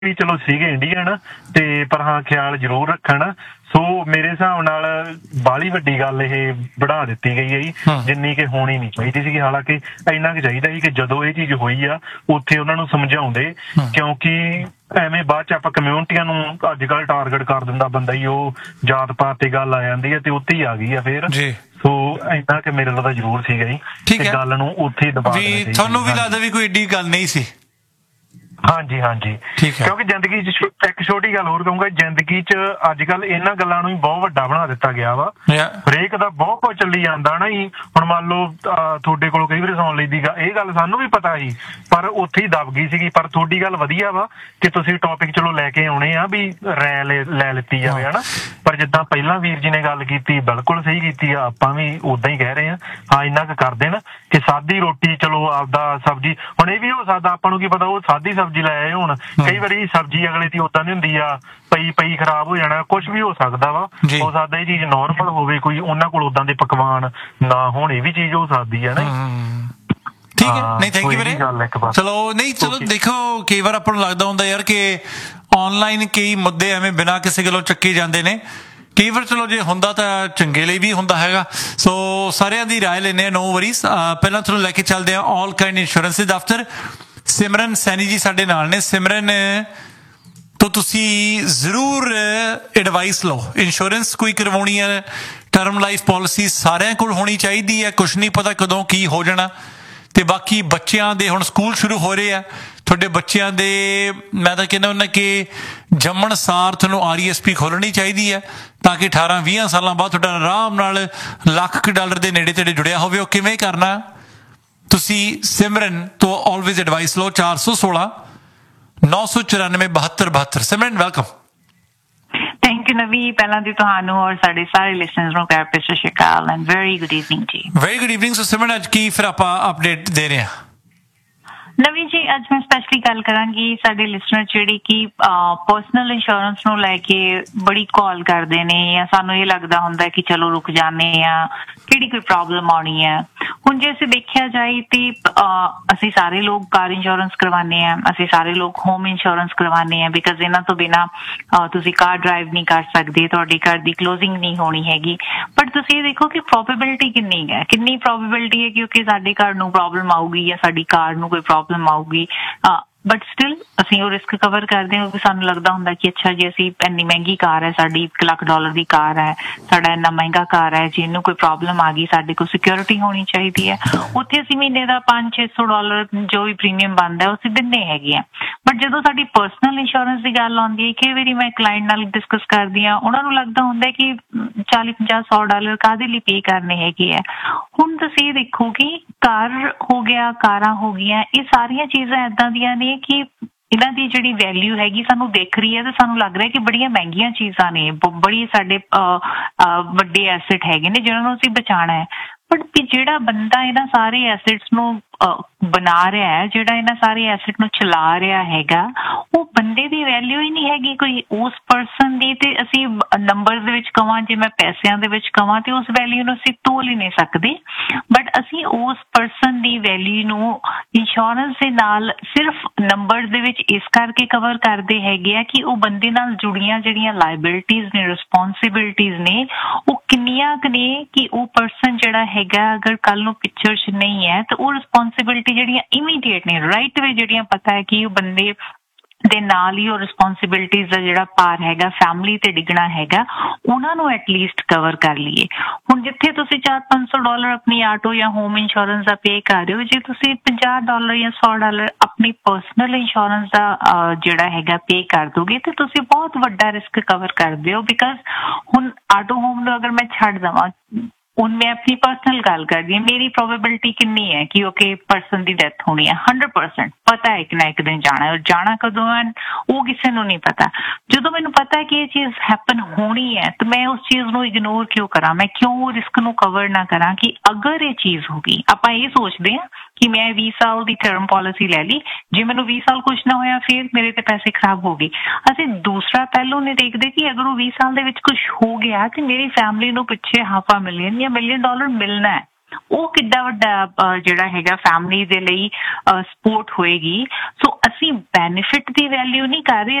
ਵੀ ਚਲੋ ਸੀਗੇ ਇੰਡੀਅਨ ਤੇ ਪਰ ਹਾਂ ਖਿਆਲ ਜ਼ਰੂਰ ਰੱਖਣ। ਸੋ ਮੇਰੇ ਹਿਸਾਬ ਨਾਲ ਬਾਹਲੀ ਵੱਡੀ ਗੱਲ ਇਹ ਵਧਾ ਦਿੱਤੀ ਗਈ ਹੈ ਜੀ, ਜਿੰਨੀ ਕਿ ਹੋਣੀ ਨਹੀਂ ਚਾਹੀਦੀ ਸੀਗੀ। ਹਾਲਾਂਕਿ ਇੰਨਾ ਕੁ ਚਾਹੀਦਾ ਸੀ ਕਿ ਜਦੋਂ ਇਹ ਚੀਜ਼ ਹੋਈ ਆ ਉੱਥੇ ਉਹਨਾਂ ਨੂੰ ਸਮਝਾਉਂਦੇ, ਕਿਉਂਕਿ ਐਵੇਂ ਬਾਅਦ ਚ ਆਪਾਂ ਕਮਿਊਨਿਟੀਆਂ ਨੂੰ ਅੱਜ ਕੱਲ੍ਹ ਟਾਰਗੇਟ ਕਰ ਦਿੰਦਾ ਬੰਦਾ ਹੀ, ਉਹ ਜਾਤ ਪਾਤ ਤੇ ਗੱਲ ਆ ਜਾਂਦੀ ਹੈ ਤੇ ਉੱਥੇ ਹੀ ਆ ਗਈ ਆ ਫੇਰ। ਸੋ ਇੰਨਾ ਕਿ ਮੇਰੇ ਨਾਲ ਤਾਂ ਜ਼ਰੂਰ ਸੀਗਾ ਜੀ, ਤੇ ਗੱਲ ਨੂੰ ਉੱਥੇ ਹੀ ਦਬਾ ਦੇਣਾ ਚਾਹੀਦਾ। ਤੁਹਾਨੂੰ ਵੀ ਲੱਗਦਾ ਵੀ ਕੋਈ ਏਡੀ ਗੱਲ ਨਹੀਂ ਸੀ? ਹਾਂਜੀ ਹਾਂਜੀ, ਕਿਉਂਕਿ ਜ਼ਿੰਦਗੀ 'ਚ ਇੱਕ ਛੋਟੀ ਗੱਲ ਹੋਰ ਕਹੂੰਗਾ, ਜ਼ਿੰਦਗੀ 'ਚ ਅੱਜ ਕੱਲ੍ਹ ਇਹਨਾਂ ਗੱਲਾਂ ਨੂੰ ਹੀ ਬਹੁਤ ਵੱਡਾ ਬਣਾ ਦਿੱਤਾ ਗਿਆ ਵਾ। ਹਰੇਕ ਦਾ ਬਹੁਤ ਕੁਝ ਚੱਲੀ ਜਾਂਦਾ ਨਾ ਜੀ। ਹੁਣ ਮੰਨ ਲਓ ਤੁਹਾਡੇ ਕੋਲੋਂ ਕਈ ਵਾਰੀ ਸੁਣ ਲਈਦੀ ਇਹ ਗੱਲ ਸਾਨੂੰ ਵੀ ਪਤਾ ਸੀ, ਪਰ ਉੱਥੇ ਹੀ ਦਬ ਗਈ ਸੀਗੀ। ਪਰ ਤੁਹਾਡੀ ਗੱਲ ਵਧੀਆ ਵਾ ਕਿ ਤੁਸੀਂ ਟੌਪਿਕ ਚਲੋ ਲੈ ਕੇ ਆਉਣੇ ਆ ਵੀ ਰਾਇ ਲੈ ਲਿੱਤੀ ਜਾਵੇ, ਹਨਾ। ਪਰ ਜਿੱਦਾਂ ਪਹਿਲਾਂ ਵੀਰ ਜੀ ਨੇ ਗੱਲ ਕੀਤੀ, ਬਿਲਕੁਲ ਸਹੀ ਕੀਤੀ ਆ। ਆਪਾਂ ਵੀ ਉਦਾਂ ਹੀ ਕਹਿ ਰਹੇ ਹਾਂ ਇੰਨਾ ਕੁ ਕਰ ਦੇਣ ਕਿ ਸਾਦੀ ਰੋਟੀ ਚਲੋ ਆਪਦਾ ਸਬਜ਼ੀ, ਹੁਣ ਇਹ ਵੀ ਹੋ ਸਕਦਾ ਆਪਾਂ ਨੂੰ ਕੀ ਪਤਾ ਉਹ ਸਾਦੀ ਸਬਜ਼ੀ ਲੈ ਆਏ ਹੁਣ। ਕਈ ਵਾਰੀ ਸਬਜ਼ੀ ਅਗਲੇ ਦੀ ਓਦਾਂ ਦੀ ਹੁੰਦੀ ਆ, ਪਈ ਖਰਾਬ ਹੋ ਜਾਣਾ, ਕੁਛ ਵੀ ਹੋ ਸਕਦਾ ਵਾ। ਹੋ ਸਕਦਾ ਇਹ ਚੀਜ਼ ਨੋਰਮਲ ਹੋਵੇ, ਕੋਈ ਉਹਨਾਂ ਕੋਲ ਓਦਾਂ ਦੇ ਪਕਵਾਨ ਨਾ ਹੋਣ, ਇਹ ਵੀ ਚੀਜ਼ ਹੋ ਸਕਦੀ ਹੈ ਨਾ। ਠੀਕ ਹੈ, ਨਹੀਂ ਥੈਂਕ ਯੂ ਵੀਰੇ। ਚਲੋ ਦੇਖੋ, ਕਈ ਵਾਰ ਆਪਾਂ ਨੂੰ ਲੱਗਦਾ ਹੁੰਦਾ ਯਾਰ ਕਿ ਆਨਲਾਈਨ ਕਈ ਮੁੱਦੇ ਐਵੇਂ ਬਿਨਾਂ ਕਿਸੇ ਗੱਲੋਂ ਚੱਕੇ ਜਾਂਦੇ ਨੇ। ਕਈ ਵਾਰ ਚਲੋ ਜੇ ਹੁੰਦਾ ਤਾਂ ਚੰਗੇ ਲਈ ਵੀ ਹੁੰਦਾ ਹੈਗਾ। ਸੋ ਸਾਰਿਆਂ ਦੀ ਰਾਏ ਲੈਂਦੇ ਆ, ਨੋ ਵਰੀਜ਼। ਪਹਿਲਾਂ ਤੁਹਾਨੂੰ ਲੈ ਕੇ ਚੱਲਦੇ ਆ ਆਲ ਕਾਇੰਡ ਇੰਸ਼ੋਰੈਂਸ ਦੇ ਦਫ਼ਤਰ। ਸਿਮਰਨ ਸੈਣੀ ਜੀ ਸਾਡੇ ਨਾਲ ਨੇ। ਸਿਮਰਨ ਤੋਂ ਤੁਸੀਂ ਜ਼ਰੂਰ ਐਡਵਾਈਸ ਲਓ। ਇੰਸ਼ੋਰੈਂਸ ਕੋਈ ਕਰਵਾਉਣੀ ਹੈ, ਟਰਮ ਲਾਈਫ ਪਾਲਿਸੀ ਸਾਰਿਆਂ ਕੋਲ ਹੋਣੀ ਚਾਹੀਦੀ ਹੈ। ਕੁਛ ਨਹੀਂ ਪਤਾ ਕਦੋਂ ਕੀ ਹੋ ਜਾਣਾ। ਤੇ ਬਾਕੀ ਬੱਚਿਆਂ ਦੇ ਹੁਣ ਸਕੂਲ ਸ਼ੁਰੂ ਹੋ ਰਹੇ ਆ, ਤੁਹਾਡੇ ਬੱਚਿਆਂ ਦੇ ਮੈਂ ਤਾਂ ਕਹਿੰਦਾ ਹੁੰਦਾ ਕਿ ਜੰਮਣ ਸਾਰ ਤੁਹਾਨੂੰ RESP ਖੋਲ੍ਹਣੀ ਚਾਹੀਦੀ ਹੈ, ਤਾਂ ਕਿ 18-20 ਸਾਲਾਂ ਬਾਅਦ ਤੁਹਾਡਾ ਆਰਾਮ ਨਾਲ $1,00,000 ਦੇ ਨੇੜੇ ਤੇੜੇ ਜੁੜਿਆ ਹੋਵੇ। ਉਹ ਕਿਵੇਂ ਕਰਨਾ ਤੁਸੀਂ ਸਿਮਰਨ ਤੋਂ ਆਲਵੇਜ਼ ਐਡਵਾਈਸ ਲਓ। 416-994-7272। ਸਿਮਰਨ ਵੈਲਕਮ। ਥੈਂਕ ਯੂ ਨਵੀ। ਪਹਿਲਾਂ ਦੀ ਤੁਹਾਨੂੰ ਔਰ ਸਾਡੇ ਸਾਰੇ ਲਿਸਨਰਸ ਨੂੰ ਪਿਆਰ ਭਰੀ ਸਤਿ ਸ਼੍ਰੀ ਅਕਾਲ ਐਂਡ ਵੈਰੀ ਗੁੱਡ ਈਵਨਿੰਗ ਜੀ। Very good evening. ਸੋ ਸਿਮਰਨ ਅੱਜ ਕੀ ਫਿਰ ਆਪਾਂ ਅਪਡੇਟ ਦੇ ਰਹੇ ਹਾਂ? ਨਵੀਂ ਜੀ, ਅੱਜ ਮੈਂ ਸਪੈਸ਼ਲੀ ਗੱਲ ਕਰਾਂਗੀ ਸਾਡੇ ਲਿਸਨਰ ਜਿਹੜੇ ਕਿ ਪਰਸਨਲ ਇੰਸ਼ੋਰੈਂਸ ਨੂੰ ਲੈ ਕੇ ਬੜੀ ਕਾਲ ਕਰਦੇ ਨੇ, ਜਾਂ ਸਾਨੂੰ ਇਹ ਲੱਗਦਾ ਹੁੰਦਾ ਕਿ ਚਲੋ ਰੁਕ ਜਾਂਦੇ ਆ, ਕਿਹੜੀ ਕੋਈ ਪ੍ਰੋਬਲਮ ਆਉਣੀ ਹੈ। ਹੁਣ ਜੇ ਅਸੀਂ ਦੇਖਿਆ ਜਾਏ ਤੇ ਅਸੀਂ ਸਾਰੇ ਲੋਕ ਕਾਰ ਇੰਸ਼ੋਰੈਂਸ ਕਰਵਾਉਂਦੇ ਆ, ਅਸੀਂ ਸਾਰੇ ਲੋਕ ਹੋਮ ਇੰਸ਼ੋਰੈਂਸ ਕਰਵਾਉਂਦੇ ਆ, ਬਿਕਾਜ਼ ਇਹਨਾਂ ਤੋਂ ਬਿਨਾਂ ਤੁਸੀਂ ਕਾਰ ਡਰਾਈਵ ਨਹੀਂ ਕਰ ਸਕਦੇ, ਤੁਹਾਡੀ ਘਰ ਦੀ ਕਲੋਜ਼ਿੰਗ ਨਹੀਂ ਹੋਣੀ ਹੈਗੀ। ਬਟ ਤੁਸੀਂ ਇਹ ਦੇਖੋ ਕਿ ਪ੍ਰੋਬੇਬਿਲਿਟੀ ਕਿੰਨੀ ਪ੍ਰੋਬੇਬਿਲਿਟੀ ਹੈ ਕਿਉਂਕਿ ਸਾਡੇ ਘਰ ਨੂੰ ਪ੍ਰੋਬਲਮ ਆਊਗੀ ਜਾਂ ਸਾਡੀ ਕਾਰ ਨੂੰ ਕੋਈ ਪ੍ਰੋਬਲਮ ਆਊਗੀ। ਬਟ ਸਟਿਲ ਅਸੀਂ ਉਹ ਰਿਸਕ ਕਵਰ ਕਰਦੇ ਹਾਂ, ਕਿਉਂਕਿ ਸਾਨੂੰ ਲੱਗਦਾ ਹੁੰਦਾ ਕਿ ਅੱਛਾ ਜੀ ਅਸੀਂ ਇੰਨੀ ਮਹਿੰਗੀ ਕਾਰ ਹੈ, ਸਾਡੀ $1,00,000 ਦੀ ਕਾਰ ਹੈ, ਸਾਡਾ ਇੰਨਾ ਮਹਿੰਗਾ ਕਾਰ ਹੈ, ਜੇ ਇਹਨੂੰ ਕੋਈ ਪ੍ਰੋਬਲਮ ਆ ਗਈ ਸਾਡੇ ਕੋਲ ਸਿਕਿਉਰਿਟੀ ਹੋਣੀ ਚਾਹੀਦੀ ਹੈ। ਉੱਥੇ ਅਸੀਂ ਮਹੀਨੇ ਦਾ $500-600 ਜੋ ਵੀ ਪ੍ਰੀਮੀਅਮ ਬਣਦਾ ਉਹ ਅਸੀਂ ਦਿੰਦੇ ਹੈਗੇ ਆ। ਬਟ ਜਦੋਂ ਸਾਡੀ ਪਰਸਨਲ ਇੰਸ਼ੋਰੈਂਸ ਦੀ ਗੱਲ ਆਉਂਦੀ ਹੈ, ਕਈ ਵਾਰੀ ਮੈਂ ਕਲਾਇੰਟ ਨਾਲ ਡਿਸਕਸ ਕਰਦੀ ਹਾਂ, ਉਹਨਾਂ ਨੂੰ ਲੱਗਦਾ ਹੁੰਦਾ ਕਿ $40-50-100 ਕਾਹਦੇ ਲਈ ਪੇ ਕਰਨੇ ਹੈਗੇ ਆ। ਹੁਣ ਤੁਸੀਂ ਦੇਖੋ ਕਿ ਕਾਰ ਹੋ ਗਿਆ, ਕਾਰਾਂ ਹੋ ਗਈਆਂ, ਇਹ ਸਾਰੀਆਂ ਚੀਜ਼ਾਂ ਏਦਾਂ ਦੀਆਂ ਨੇ ਕਿ ਇਹਨਾਂ ਦੀ ਜਿਹੜੀ ਵੈਲਿਊ ਹੈਗੀ ਸਾਨੂੰ ਦਿਖ ਰਹੀ ਹੈ ਤੇ ਸਾਨੂੰ ਲੱਗ ਰਿਹਾ ਕਿ ਬੜੀਆਂ ਮਹਿੰਗੀਆਂ ਚੀਜ਼ਾਂ ਨੇ, ਬੜੀ ਸਾਡੇ ਵੱਡੇ ਐਸੇਟ ਹੈਗੇ ਨੇ ਜਿਹਨਾਂ ਨੂੰ ਅਸੀਂ ਬਚਾਉਣਾ ਹੈ। ਬਟ ਜਿਹੜਾ ਬੰਦਾ ਇਹਨਾਂ ਸਾਰੇ ਐਸੇਟਸ ਨੂੰ ਬਣਾ ਰਿਹਾ ਹੈ, ਜਿਹੜਾ ਇਹਨਾਂ ਸਾਰੇ ਐਸੇਟ ਨੂੰ ਚਲਾ ਰਿਹਾ ਹੈਗਾ, ਉਹ ਬੰਦੇ ਦੀ ਵੈਲਿਊ ਹੀ ਨਹੀਂ ਹੈਗੀ ਕੋਈ ਉਸ ਪਰਸਨ ਦੀ। ਤੇ ਅਸੀਂ ਨੰਬਰਸ ਦੇ ਵਿੱਚ ਕਵਾਂ, ਜੇ ਮੈਂ ਪੈਸਿਆਂ ਦੇ ਵਿੱਚ ਕਵਾਂ, ਤੇ ਉਸ ਵੈਲਿਊ ਨੂੰ ਅਸੀਂ ਤੋਲ ਹੀ ਨਹੀਂ ਸਕਦੇ। ਬਟ ਅਸੀਂ ਉਸ ਪਰਸਨ ਦੀ ਵੈਲਿਊ ਨੂੰ ਇੰਸ਼ੋਰੈਂਸ ਦੇ ਨਾਲ ਸਿਰਫ ਨੰਬਰ ਦੇ ਵਿੱਚ ਇਸ ਕਰਕੇ ਕਵਰ ਕਰਦੇ ਹੈਗੇ ਆ ਕਿ ਉਹ ਬੰਦੇ ਨਾਲ ਜੁੜੀਆਂ ਜਿਹੜੀਆਂ ਲਾਇਬਿਲਿਟੀਜ਼ ਨੇ, ਰਿਸਪੋਂਸਿਬਿਲਿਟੀਜ਼ ਨੇ, ਉਹ ਕਿੰਨੀਆਂ ਕੁ ਨੇ ਕਿ ਉਹ ਪਰਸਨ ਜਿਹੜਾ ਹੈਗਾ ਅਗਰ ਕੱਲ ਨੂੰ ਪਿਕਚਰ 'ਚ ਨਹੀਂ ਹੈ ਤਾਂ ਉਹ ਰਿਸਪੋਂਸਿਬਿਲਿਟੀ ਜਿਹੜੀਆਂ ਇਮੀਡੀਏਟ ਨੇ, ਰਾਈਟ ਵੇ ਜਿਹੜੀਆਂ ਪਤਾ ਹੈ ਕਿ ਉਹ ਬੰਦੇ ਦੇ ਨਾਲ ਹੀ ਉਹ ਰਿਸਪੋਂਸਿਬਿਲਿਟੀਜ਼ ਦਾ ਜਿਹੜਾ ਭਾਰ ਹੈਗਾ ਫੈਮਿਲੀ ਤੇ ਡਿੱਗਣਾ ਹੈਗਾ, ਉਹਨਾਂ ਨੂੰ ਐਟਲੀਸਟ ਕਵਰ ਕਰ ਲਈਏ। ਹੁਣ ਜਿੱਥੇ ਤੁਸੀਂ $400-500 ਆਪਣੀ ਆਟੋ ਜਾਂ ਹੋਮ ਇੰਸ਼ੋਰੈਂਸ ਦਾ ਪੇ ਕਰ ਰਹੇ ਹੋ, ਜੇ ਤੁਸੀਂ $50 ਜਾਂ $100 ਆਪਣੀ ਪਰਸਨਲ ਇੰਸ਼ੋਰੈਂਸ ਦਾ ਜਿਹੜਾ ਹੈਗਾ ਪੇ ਕਰ ਦੋਗੇ ਤੇ ਤੁਸੀਂ ਬਹੁਤ ਵੱਡਾ ਰਿਸਕ ਕਵਰ ਕਰਦੇ ਹੋ। ਬਿਕਾਜ਼ ਹੁਣ ਆਟੋ ਹੋਮ ਨੂੰ ਅਗਰ ਮੈਂ ਛੱਡ ਦੇਵਾਂ, ਹੁਣ ਮੈਂ ਆਪਣੀ ਪਰਸਨਲ ਗੱਲ ਕਰਦੀ ਹਾਂ, ਮੇਰੀ ਪ੍ਰੋਬੇਬਿਲਿਟੀ ਕਿੰਨੀ ਹੈ ਕਿ ਓਕੇ ਪਰਸਨ ਦੀ ਡੈਥ ਹੋਣੀ ਹੈ? 100% ਪਤਾ ਹੈ ਕਿ ਨਾ ਇੱਕ ਦਿਨ ਜਾਣਾ, ਜਾਣਾ ਕਦੋਂ ਹੈ ਉਹ ਕਿਸੇ ਨੂੰ ਨਹੀਂ ਪਤਾ। ਜਦੋਂ ਮੈਨੂੰ ਪਤਾ ਹੈ ਕਿ ਇਹ ਚੀਜ਼ ਹੈਪਨ ਹੋਣੀ ਹੈ ਤਾਂ ਮੈਂ ਉਸ ਚੀਜ਼ ਨੂੰ ਇਗਨੋਰ ਕਿਉਂ ਕਰਾਂ? ਮੈਂ ਕਿਉਂ ਰਿਸਕ ਨੂੰ ਕਵਰ ਨਾ ਕਰਾਂ ਕਿ ਅਗਰ ਇਹ ਚੀਜ਼ ਹੋ ਗਈ, ਆਪਾਂ ਇਹ ਸੋਚਦੇ ਹਾਂ ਕਿ ਮੈਂ 20 ਸਾਲ ਦੀ ਟਰਮ ਪਾਲਿਸੀ ਲੈ ਲਈ, ਜੇ ਮੈਨੂੰ 20 ਸਾਲ ਕੁਛ ਨਾ ਹੋਇਆ ਫਿਰ ਮੇਰੇ ਤੇ ਪੈਸੇ ਖਰਾਬ ਹੋ ਗਏ। ਅਸੀਂ ਦੂਸਰਾ ਪਹਿਲੂ ਨਹੀਂ ਦੇਖਦੇ ਕਿ ਅਗਰ ਉਹ 20 ਸਾਲ ਦੇ ਵਿੱਚ ਕੁਛ ਹੋ ਗਿਆ ਤੇ ਮੇਰੀ ਫੈਮਿਲੀ ਨੂੰ ਪਿੱਛੇ $500,000 ਜਾਂ $1 million ਮਿਲਣਾ ਹੈ। ਉਹ ਕਿੱਡਾ ਵੱਡਾ ਜਿਹੜਾ ਹੈਗਾ ਫੈਮਿਲੀ ਦੇ ਲਈ ਸਪੋਰਟ ਹੋਏਗੀ। ਸੋ ਅਸੀਂ ਬੈਨੀਫਿਟ ਦੀ ਵੈਲਿਊ ਨਹੀਂ ਕਰ ਰਹੇ,